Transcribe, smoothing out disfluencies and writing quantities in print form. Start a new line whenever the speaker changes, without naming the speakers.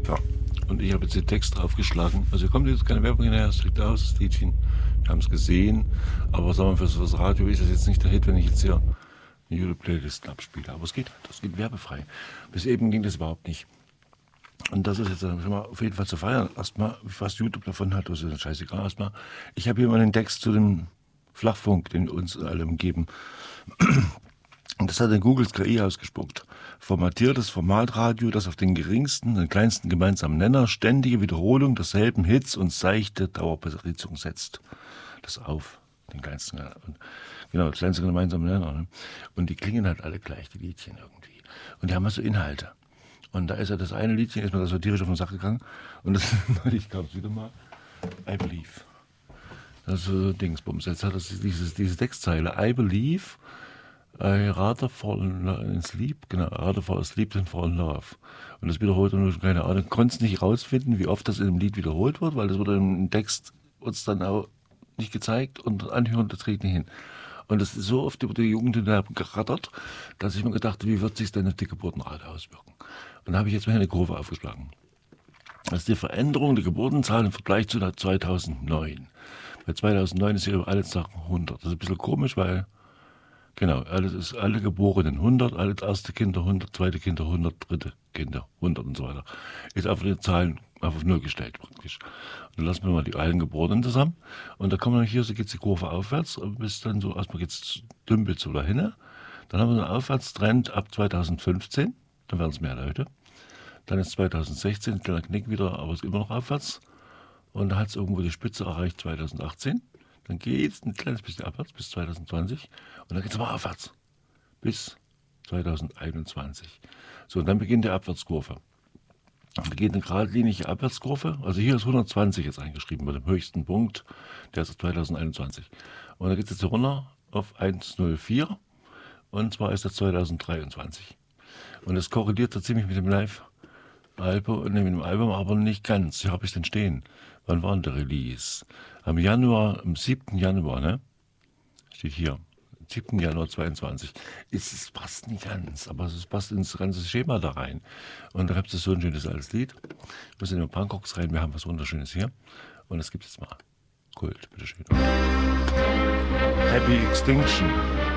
Ja. Und ich habe jetzt den Text draufgeschlagen. Also kommt jetzt keine Werbung hinterher, es liegt aus, das Liedchen. Wir haben es gesehen. Aber sagen wir, fürs Radio ist es jetzt nicht der Hit, wenn ich jetzt hier eine YouTube-Playlist abspiele. Aber es geht halt, das geht werbefrei. Bis eben ging das überhaupt nicht. Und das ist jetzt schon mal auf jeden Fall zu feiern. Erstmal, was YouTube davon hat, das ist scheißegal. Erstmal, ich habe hier mal den Text zu dem Flachfunk, den uns alle umgeben. Und das hat in Googles KI ausgespuckt. Formatiertes Formatradio, das auf den geringsten und kleinsten gemeinsamen Nenner ständige Wiederholung derselben Hits und seichte Dauerbesitzung setzt. Das auf den kleinsten Nenner. Und genau, das kleinste gemeinsame Nenner. Ne? Und die klingen halt alle gleich, die Liedchen irgendwie. Und die haben also Inhalte. Und da ist ja das eine Liedchen, ist mir das so tierisch auf den Sack gegangen. Und das, ich glaube es wieder mal, I Believe. Das ist so Dingsbums. Jetzt hat das diese Textzeile, I believe, I rather fall in sleep, genau, rather fall asleep than fall in love. Und das wiederholt er nur, keine Ahnung, konnte es nicht rausfinden, wie oft das in dem Lied wiederholt wird, weil das wurde im Text uns dann auch nicht gezeigt und anhören, das kriegt nicht hin. Und das ist so oft über die Jugend gerattert, dass ich mir gedacht habe, wie wird sich denn auf die Geburtenrate auswirken? Und da habe ich jetzt mal eine Kurve aufgeschlagen. Das ist die Veränderung der Geburtenzahlen im Vergleich zu 2009. Bei 2009 ist hier alles nach 100. Das ist ein bisschen komisch, weil, genau, alle Geborenen 100, alle erste Kinder 100, zweite Kinder 100, dritte Kinder 100 und so weiter. Ist einfach die Zahlen auf 0 gestellt praktisch. Und dann lassen wir mal die allen Geborenen zusammen. Und da kommen wir hier, so geht die Kurve aufwärts, bis dann so, erstmal geht es dümpelt so dahin. Dann haben wir einen Aufwärtstrend ab 2015, dann werden es mehr Leute. Dann ist 2016 ein kleiner Knick wieder, aber es ist immer noch aufwärts. Und da hat es irgendwo die Spitze erreicht 2018. Dann geht es ein kleines bisschen abwärts bis 2020. Und dann geht es aber aufwärts bis 2021. So, und dann beginnt die Abwärtskurve. Da geht eine geradlinige Abwärtskurve. Also hier ist 120 jetzt eingeschrieben bei dem höchsten Punkt. Der ist 2021. Und dann geht es jetzt runter auf 104. Und zwar ist das 2023. Und das korreliert so ziemlich mit dem Live-Album, mit dem Album, aber nicht ganz. Hier habe ich den stehen. Wann war denn der Release? Am 7. Januar, ne? Steht hier. 7. Januar 22. Es passt nicht ganz, aber es passt ins ganze Schema da rein. Und da gibt es so ein schönes altes Lied. Wir sind in Bangkoks rein, wir haben was Wunderschönes hier. Und das gibt es mal. Kult, bitteschön. Happy Extinction.